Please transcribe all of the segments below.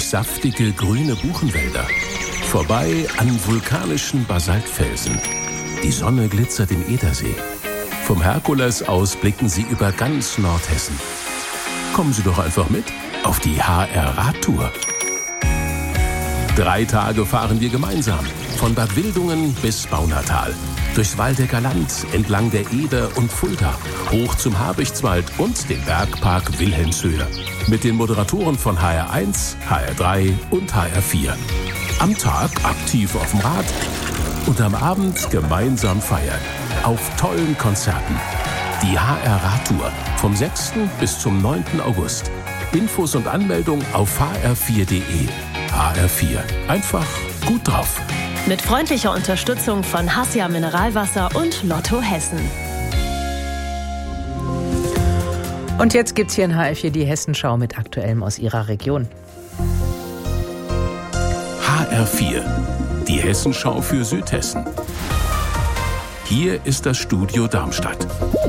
durch saftige grüne Buchenwälder, vorbei an vulkanischen Basaltfelsen. Die Sonne glitzert im Edersee. Vom Herkules aus blicken Sie über ganz Nordhessen. Kommen Sie doch einfach mit auf die HR-Radtour. 3 Tage fahren wir gemeinsam, von Bad Wildungen bis Baunatal, durchs Waldecker Land, entlang der Eder und Fulda, hoch zum Habichtswald und den Bergpark Wilhelmshöhe. Mit den Moderatoren von HR1, HR3 und HR4. Am Tag aktiv auf dem Rad und am Abend gemeinsam feiern. Auf tollen Konzerten. Die HR-Radtour vom 6. bis zum 9. August. Infos und Anmeldung auf hr4.de. HR4. Einfach gut drauf. Mit freundlicher Unterstützung von Hassia Mineralwasser und Lotto Hessen. Und jetzt gibt's hier in HR4 die Hessenschau mit Aktuellem aus Ihrer Region. HR4. Die Hessenschau für Südhessen. Hier ist das Studio Darmstadt.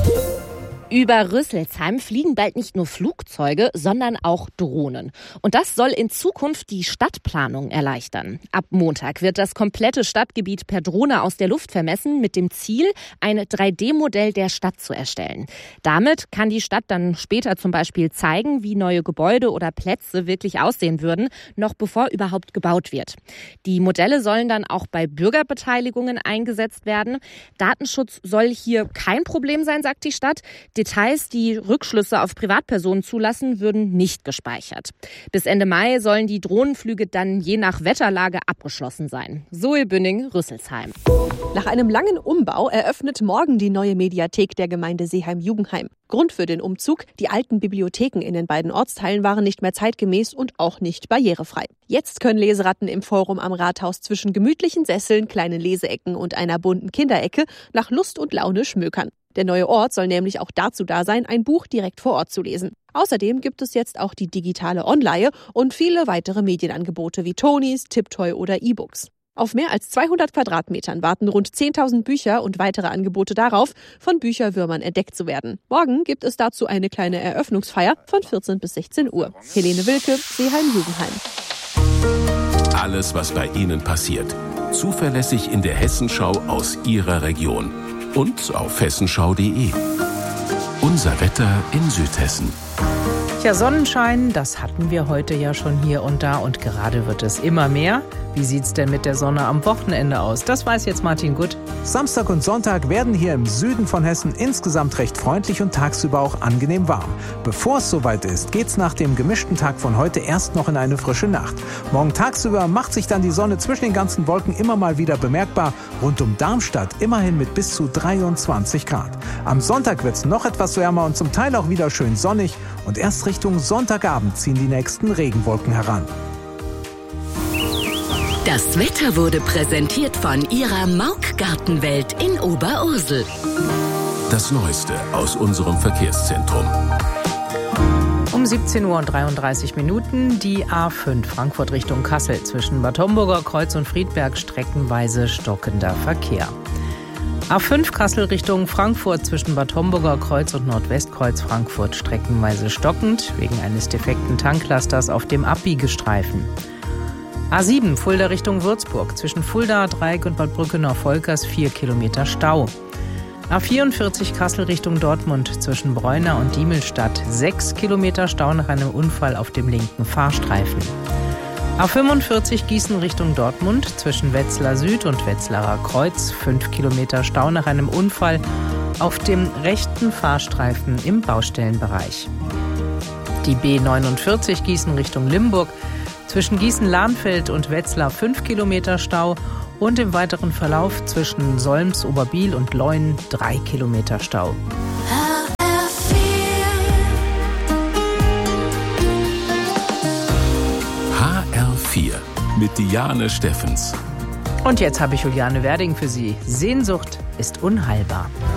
Über Rüsselsheim fliegen bald nicht nur Flugzeuge, sondern auch Drohnen. Und das soll in Zukunft die Stadtplanung erleichtern. Ab Montag wird das komplette Stadtgebiet per Drohne aus der Luft vermessen, mit dem Ziel, ein 3D-Modell der Stadt zu erstellen. Damit kann die Stadt dann später zum Beispiel zeigen, wie neue Gebäude oder Plätze wirklich aussehen würden, noch bevor überhaupt gebaut wird. Die Modelle sollen dann auch bei Bürgerbeteiligungen eingesetzt werden. Datenschutz soll hier kein Problem sein, sagt die Stadt. Details, die Rückschlüsse auf Privatpersonen zulassen, würden nicht gespeichert. Bis Ende Mai sollen die Drohnenflüge dann je nach Wetterlage abgeschlossen sein. Zoe Bünning, Rüsselsheim. Nach einem langen Umbau eröffnet morgen die neue Mediathek der Gemeinde Seeheim-Jugendheim. Grund für den Umzug: die alten Bibliotheken in den beiden Ortsteilen waren nicht mehr zeitgemäß und auch nicht barrierefrei. Jetzt können Leseratten im Forum am Rathaus zwischen gemütlichen Sesseln, kleinen Leseecken und einer bunten Kinderecke nach Lust und Laune schmökern. Der neue Ort soll nämlich auch dazu da sein, ein Buch direkt vor Ort zu lesen. Außerdem gibt es jetzt auch die digitale Onleihe und viele weitere Medienangebote wie Tonys, Tiptoy oder E-Books. Auf mehr als 200 Quadratmetern warten rund 10.000 Bücher und weitere Angebote darauf, von Bücherwürmern entdeckt zu werden. Morgen gibt es dazu eine kleine Eröffnungsfeier von 14 bis 16 Uhr. Helene Wilke, Seeheim-Jugendheim. Alles, was bei Ihnen passiert. Zuverlässig in der Hessenschau aus Ihrer Region. Und auf hessenschau.de. Unser Wetter in Südhessen. Ja, Sonnenschein, das hatten wir heute ja schon hier und da und gerade wird es immer mehr. Wie sieht's denn mit der Sonne am Wochenende aus? Das weiß jetzt Martin Gutt. Samstag und Sonntag werden hier im Süden von Hessen insgesamt recht freundlich und tagsüber auch angenehm warm. Bevor es soweit ist, geht's nach dem gemischten Tag von heute erst noch in eine frische Nacht. Morgen tagsüber macht sich dann die Sonne zwischen den ganzen Wolken immer mal wieder bemerkbar. Rund um Darmstadt immerhin mit bis zu 23 Grad. Am Sonntag wird's noch etwas wärmer und zum Teil auch wieder schön sonnig. Und erst Richtung Sonntagabend ziehen die nächsten Regenwolken heran. Das Wetter wurde präsentiert von Ihrer Mauk-Gartenwelt in Oberursel. Das Neueste aus unserem Verkehrszentrum. Um 17:33 Uhr die A5 Frankfurt Richtung Kassel zwischen Bad Homburger Kreuz und Friedberg streckenweise stockender Verkehr. A5 Kassel Richtung Frankfurt zwischen Bad Homburger Kreuz und Nordwestkreuz Frankfurt streckenweise stockend wegen eines defekten Tanklasters auf dem Abbiegestreifen. A7 Fulda Richtung Würzburg zwischen Fulda, Dreieck und Bad Brückenau-Volkers 4 Kilometer Stau. A44 Kassel Richtung Dortmund zwischen Breuna und Diemelstadt 6 Kilometer Stau nach einem Unfall auf dem linken Fahrstreifen. A45 Gießen Richtung Dortmund zwischen Wetzlar Süd und Wetzlarer Kreuz 5 Kilometer Stau nach einem Unfall auf dem rechten Fahrstreifen im Baustellenbereich. Die B49 Gießen Richtung Limburg zwischen Gießen-Lahnfeld und Wetzlar 5 Kilometer Stau und im weiteren Verlauf zwischen Solms, Oberbiel und Leun 3 Kilometer Stau. HR4 mit Diane Steffens. Und jetzt habe ich Juliane Werding für Sie. Sehnsucht ist unheilbar.